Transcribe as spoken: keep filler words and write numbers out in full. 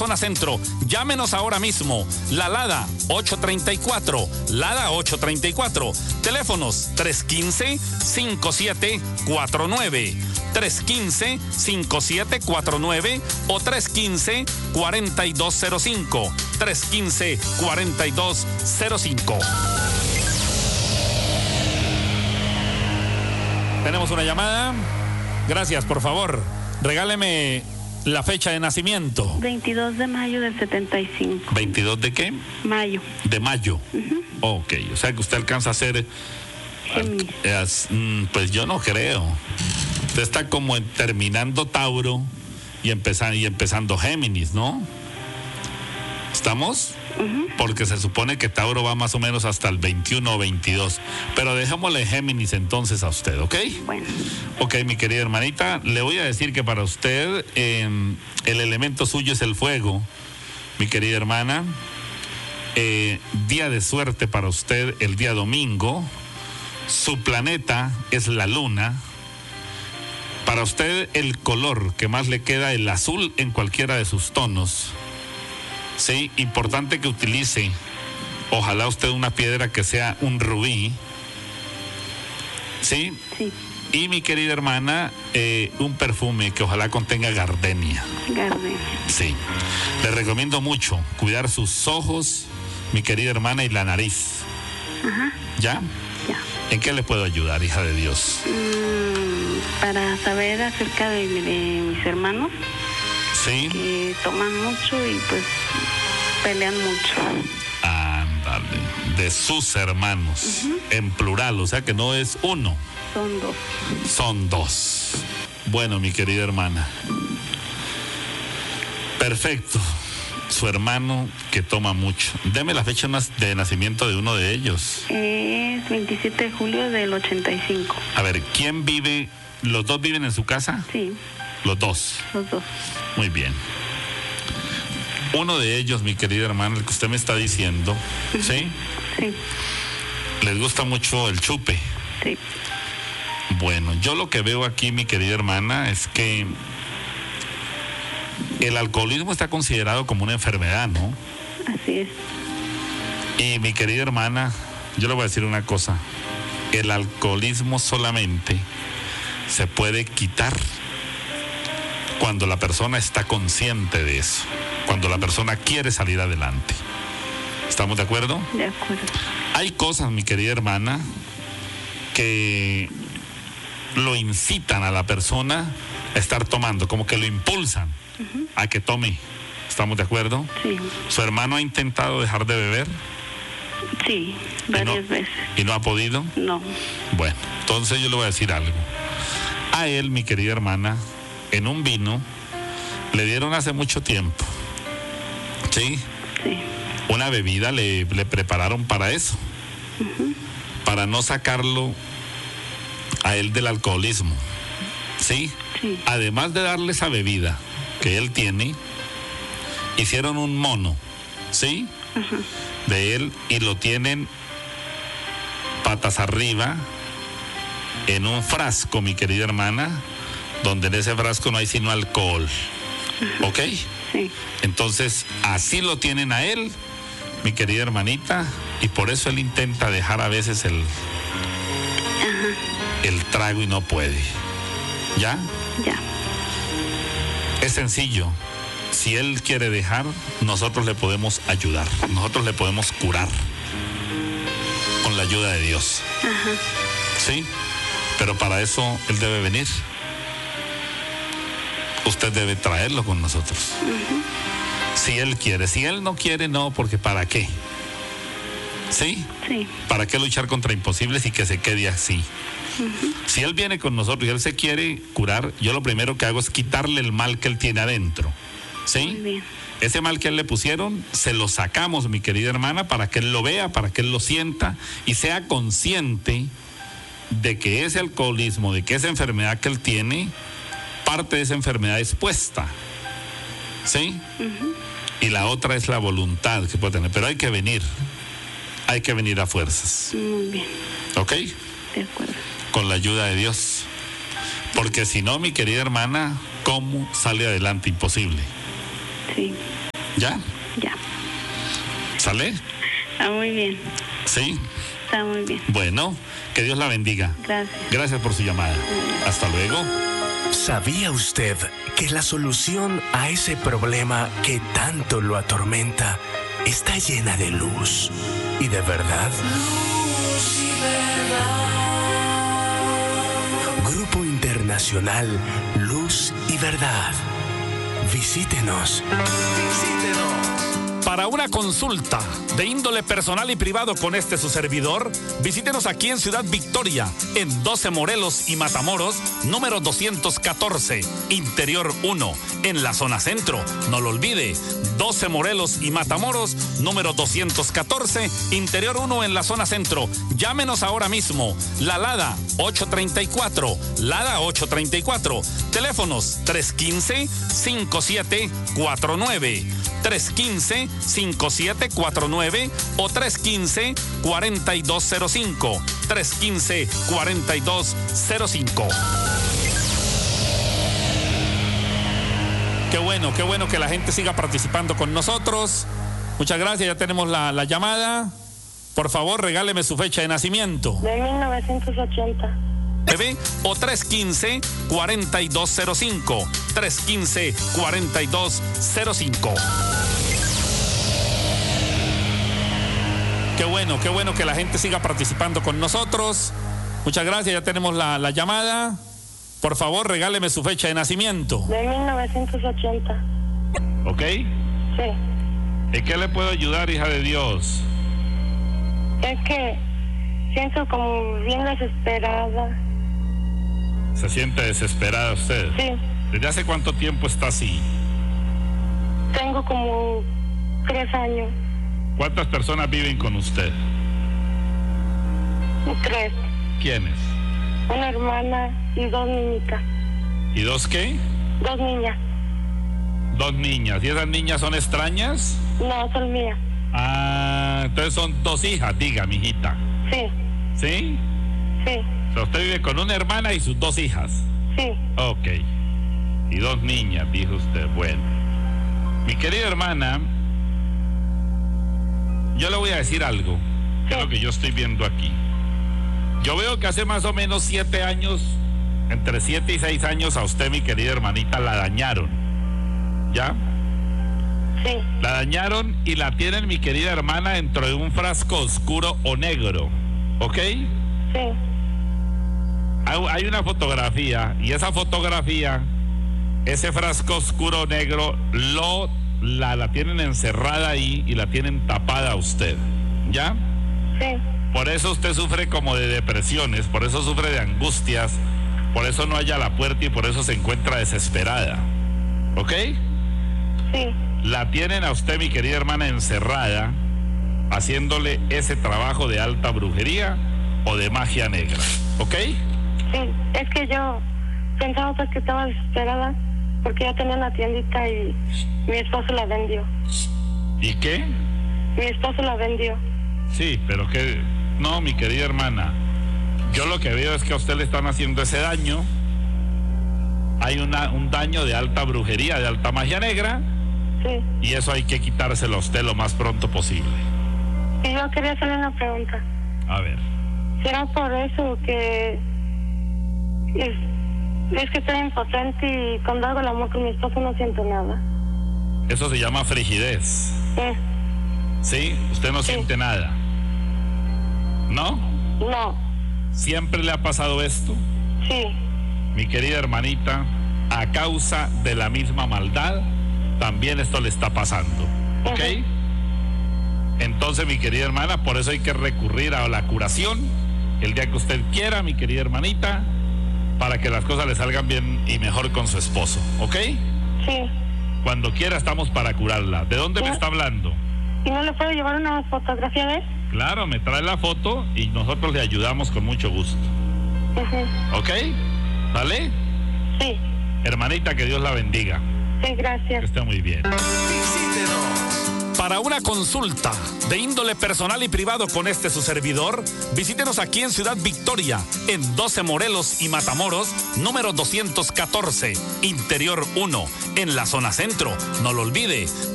zona centro. Llámenos ahora mismo. La Lada ocho treinta y cuatro. Lada ocho treinta y cuatro. Teléfonos tres uno cinco, cinco siete cuatro nueve. tres uno cinco, cinco siete cuatro nueve o tres uno cinco, cuatro dos cero cinco. tres uno cinco, cuatro dos cero cinco. Tenemos una llamada. Gracias, por favor. Regáleme la fecha de nacimiento. veintidós de mayo del setenta y cinco. ¿veintidós de qué? Mayo. De mayo. Uh-huh. Ok, o sea que usted alcanza a ser... Géminis. Al, pues yo no creo. Usted está como en, terminando Tauro y, empezando, y empezando Géminis, ¿no? ¿Estamos? Uh-huh. Porque se supone que Tauro va más o menos hasta el veintiuno o veintidós. Pero dejémosle Géminis entonces a usted, ¿ok? Bueno. Ok, mi querida hermanita, le voy a decir que para usted eh, el elemento suyo es el fuego, mi querida hermana. Eh, día de suerte para usted el día domingo. Su planeta es la luna. Para usted el color que más le queda, el azul en cualquiera de sus tonos. Sí, importante que utilice, ojalá usted una piedra que sea un rubí. ¿Sí? Sí. Y mi querida hermana, eh, un perfume que ojalá contenga gardenia. Gardenia. Sí. Le recomiendo mucho cuidar sus ojos, mi querida hermana, y la nariz. Ajá. ¿Ya? Ya. ¿En qué le puedo ayudar, hija de Dios? Mm, para saber acerca de, de mis hermanos. Sí. Que toman mucho y pues pelean mucho. Ándale. De sus hermanos. Uh-huh. En plural, o sea que no es uno. Son dos. Son dos. Bueno, mi querida hermana. Perfecto. Su hermano que toma mucho. Deme la fecha de nacimiento de uno de ellos. Es veintisiete de julio del ochenta y cinco. A ver, ¿quién vive? ¿Los dos viven en su casa? Sí. Los dos. Los dos. Muy bien. Uno de ellos, mi querida hermana, el que usted me está diciendo, uh-huh. ¿sí? Sí. Les gusta mucho el chupe. Sí. Bueno, yo lo que veo aquí, mi querida hermana, es que el alcoholismo está considerado como una enfermedad, ¿no? Así es. Y mi querida hermana, yo le voy a decir una cosa. El alcoholismo solamente se puede quitar cuando la persona está consciente de eso, cuando la persona quiere salir adelante. ¿Estamos de acuerdo? De acuerdo. Hay cosas, mi querida hermana, que lo incitan a la persona a estar tomando, como que lo impulsan uh-huh. a que tome. ¿Estamos de acuerdo? Sí. ¿Su hermano ha intentado dejar de beber? Sí, varias ¿Y no, veces. ¿Y no ha podido? No. Bueno, entonces yo le voy a decir algo. A él, mi querida hermana, en un vino, le dieron hace mucho tiempo. ¿Sí? Sí. Una bebida le, le prepararon para eso. Uh-huh. Para no sacarlo a él del alcoholismo. ¿Sí? Sí. Además de darle esa bebida que él tiene, hicieron un mono. ¿Sí? Uh-huh. De él y lo tienen patas arriba en un frasco, mi querida hermana, donde en ese frasco no hay sino alcohol. Uh-huh. ¿Ok? Sí. Entonces, así lo tienen a él, mi querida hermanita, y por eso él intenta dejar a veces el, uh-huh. el trago y no puede. ¿Ya? Ya. Es sencillo. Si él quiere dejar, nosotros le podemos ayudar, nosotros le podemos curar con la ayuda de Dios. Ajá. ¿Sí? Pero para eso él debe venir. Usted debe traerlo con nosotros. Uh-huh. Si él quiere. Si él no quiere, no, porque ¿para qué? ¿Sí? Sí. ¿Para qué luchar contra imposibles y que se quede así? Uh-huh. Si él viene con nosotros y él se quiere curar, yo lo primero que hago es quitarle el mal que él tiene adentro. ¿Sí? Muy bien. Ese mal que a él le pusieron, se lo sacamos, mi querida hermana, para que él lo vea, para que él lo sienta y sea consciente de que ese alcoholismo, de que esa enfermedad que él tiene, parte de esa enfermedad es puesta. ¿Sí? Uh-huh. Y la otra es la voluntad que puede tener. Pero hay que venir. Hay que venir a fuerzas. Muy bien. ¿Ok? De acuerdo. Con la ayuda de Dios. Porque si no, mi querida hermana, ¿cómo sale adelante? Imposible. Sí. ¿Ya? Ya. ¿Sale? Está muy bien. Sí. Está muy bien. Bueno, que Dios la bendiga. Gracias. Gracias por su llamada. Hasta luego. ¿Sabía usted que la solución a ese problema que tanto lo atormenta está llena de luz y de verdad? Luz y verdad. Grupo Internacional Luz y Verdad. Visítenos. Visítenos. Para una consulta de índole personal y privado con este su servidor, visítenos aquí en Ciudad Victoria, en doce Morelos y Matamoros, número doscientos catorce, Interior uno, en la zona centro. No lo olvide, doce Morelos y Matamoros, número doscientos catorce, Interior uno, en la zona centro. Llámenos ahora mismo. La Lada ocho treinta y cuatro, Lada ocho treinta y cuatro. Teléfonos tres uno cinco, cinco siete cuatro nueve, tres uno cinco, cinco siete cuatro nueve o tres uno cinco, cuatro dos cero cinco, tres uno cinco, cuatro dos cero cinco. Qué bueno, qué bueno que la gente siga participando con nosotros. Muchas gracias, ya tenemos la, la llamada. Por favor, regáleme su fecha de nacimiento. De mil novecientos ochenta. Bebé, o tres uno cinco, cuatro dos cero cinco, tres uno cinco, cuatro dos cero cinco. Qué bueno, qué bueno que la gente siga participando con nosotros. Muchas gracias, ya tenemos la, la llamada. Por favor, regáleme su fecha de nacimiento. De mil novecientos ochenta. ¿Ok? Sí. ¿En qué le puedo ayudar, hija de Dios? Es que siento como bien desesperada. ¿Se siente desesperada usted? Sí. ¿Desde hace cuánto tiempo está así? Tengo como tres años. ¿Cuántas personas viven con usted? Tres. ¿Quiénes? Una hermana y dos niñitas. ¿Y dos qué? Dos niñas. Dos niñas. ¿Y esas niñas son extrañas? No, son mías. Ah, entonces son dos hijas, diga, mijita. Sí. ¿Sí? Sí. O sea, usted vive con una hermana y sus dos hijas. Sí. Ok. Y dos niñas, dijo usted. Bueno. Mi querida hermana, yo le voy a decir algo, que es lo que yo estoy viendo aquí. Yo veo que hace más o menos siete años, entre siete y seis años, a usted, mi querida hermanita, la dañaron. ¿Ya? Sí. La dañaron y la tienen, mi querida hermana, dentro de un frasco oscuro o negro. ¿Ok? Sí. Hay hay una fotografía, y esa fotografía, ese frasco oscuro negro, lo, la, la tienen encerrada ahí y la tienen tapada a usted. ¿Ya? Sí. Por eso usted sufre como de depresiones, por eso sufre de angustias, por eso no halla la puerta y por eso se encuentra desesperada. ¿Ok? Sí. La tienen a usted, mi querida hermana, encerrada, haciéndole ese trabajo de alta brujería o de magia negra. ¿Ok? Sí. Es que yo pensaba pues que estaba desesperada porque ya tenía una tiendita y mi esposo la vendió. ¿Y qué? Mi esposo la vendió. Sí, pero que... No, mi querida hermana, yo lo que veo es que a usted le están haciendo ese daño. Hay una, un daño de alta brujería, de alta magia negra. Sí. Y eso hay que quitárselo a usted lo más pronto posible. Y yo quería hacerle una pregunta. A ver. ¿Será por eso que es, es que estoy impotente y cuando hago el amor con mi esposo no siento nada? Eso se llama frigidez. Sí. ¿Sí? Usted no Sí. siente nada. ¿No? No. ¿Siempre le ha pasado esto? Sí. Mi querida hermanita, a causa de la misma maldad, también esto le está pasando. ¿Ok? Ujú. Entonces, mi querida hermana, por eso hay que recurrir a la curación el día que usted quiera, mi querida hermanita, para que las cosas le salgan bien y mejor con su esposo. ¿Ok? Sí. Cuando quiera estamos para curarla. ¿De dónde me ¿Ya? está hablando? ¿Y no le puedo llevar una fotografía de él? Claro, me trae la foto y nosotros le ayudamos con mucho gusto. Ujú. ¿Ok? ¿Vale? Sí. Hermanita, que Dios la bendiga. Sí, Que gracias. esté muy bien. Para una consulta de índole personal y privado con este su servidor, visítenos aquí en Ciudad Victoria, en doce Morelos y Matamoros, número doscientos catorce, Interior uno, en la zona centro. No lo olvide,